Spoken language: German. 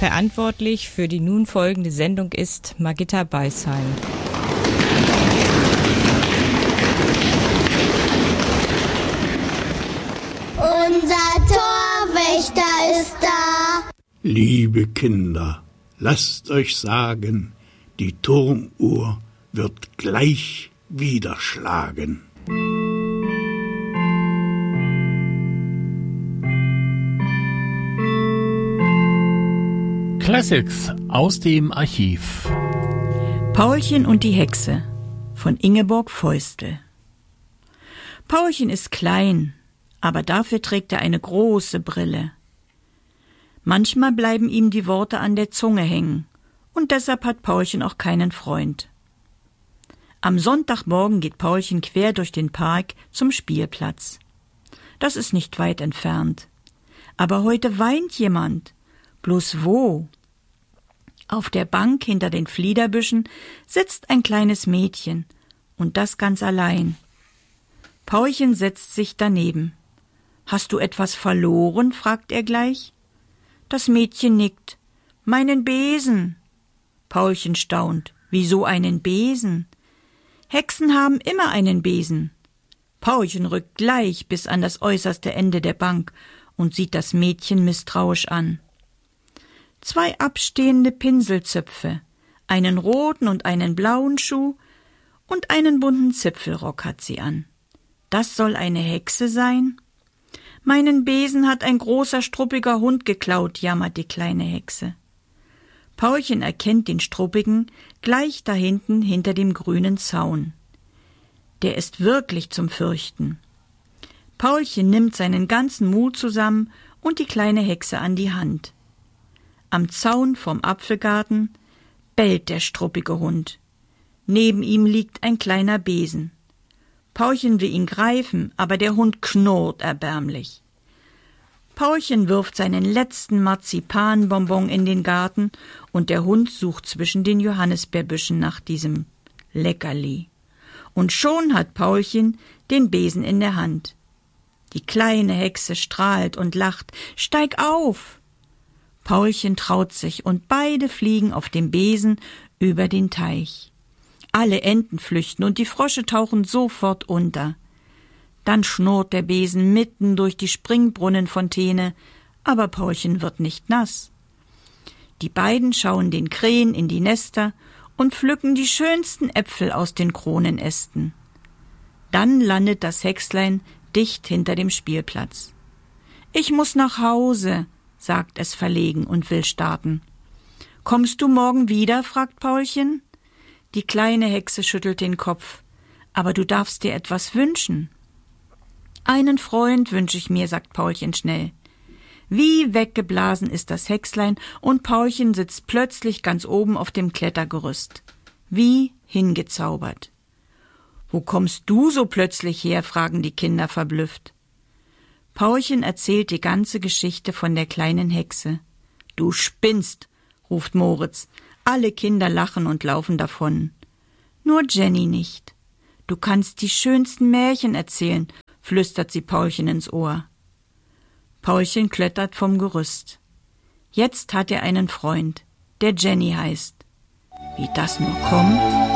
Verantwortlich für die nun folgende Sendung ist Margitta Beisheim. Unser Torwächter ist da. Liebe Kinder, lasst euch sagen, die Turmuhr wird gleich wieder schlagen. Classics aus dem Archiv. Paulchen und die Hexe von Ingeborg Feustel. Paulchen ist klein, aber dafür trägt er eine große Brille. Manchmal bleiben ihm die Worte an der Zunge hängen, und deshalb hat Paulchen auch keinen Freund. Am Sonntagmorgen geht Paulchen quer durch den Park zum Spielplatz. Das ist nicht weit entfernt. Aber heute weint jemand. Bloß wo? Auf der Bank hinter den Fliederbüschen sitzt ein kleines Mädchen, und das ganz allein. Paulchen setzt sich daneben. »Hast du etwas verloren?« fragt er gleich. Das Mädchen nickt. »Meinen Besen.« Paulchen staunt. »Wieso einen Besen?« »Hexen haben immer einen Besen.« Paulchen rückt gleich bis an das äußerste Ende der Bank und sieht das Mädchen misstrauisch an. 2 abstehende Pinselzöpfe, einen roten und einen blauen Schuh und einen bunten Zipfelrock hat sie an. Das soll eine Hexe sein? »Meinen Besen hat ein großer, struppiger Hund geklaut«, jammert die kleine Hexe. Paulchen erkennt den Struppigen gleich da hinten hinter dem grünen Zaun. Der ist wirklich zum Fürchten. Paulchen nimmt seinen ganzen Mut zusammen und die kleine Hexe an die Hand. Am Zaun vom Apfelgarten bellt der struppige Hund. Neben ihm liegt ein kleiner Besen. Paulchen will ihn greifen, aber der Hund knurrt erbärmlich. Paulchen wirft seinen letzten Marzipanbonbon in den Garten und der Hund sucht zwischen den Johannisbeerbüschen nach diesem Leckerli. Und schon hat Paulchen den Besen in der Hand. Die kleine Hexe strahlt und lacht. »Steig auf!« Paulchen traut sich und beide fliegen auf dem Besen über den Teich. Alle Enten flüchten und die Frösche tauchen sofort unter. Dann schnurrt der Besen mitten durch die Springbrunnenfontäne, aber Paulchen wird nicht nass. Die beiden schauen den Krähen in die Nester und pflücken die schönsten Äpfel aus den Kronenästen. Dann landet das Hexlein dicht hinter dem Spielplatz. »Ich muss nach Hause«, sagt es verlegen und will starten. »Kommst du morgen wieder?« fragt Paulchen. Die kleine Hexe schüttelt den Kopf. »Aber du darfst dir etwas wünschen.« »Einen Freund wünsche ich mir«, sagt Paulchen schnell. Wie weggeblasen ist das Hexlein und Paulchen sitzt plötzlich ganz oben auf dem Klettergerüst. Wie hingezaubert. »Wo kommst du so plötzlich her?« fragen die Kinder verblüfft. Paulchen erzählt die ganze Geschichte von der kleinen Hexe. »Du spinnst«, ruft Moritz. Alle Kinder lachen und laufen davon. Nur Jenny nicht. »Du kannst die schönsten Märchen erzählen«, flüstert sie Paulchen ins Ohr. Paulchen klettert vom Gerüst. Jetzt hat er einen Freund, der Jenny heißt. Wie das nur kommt?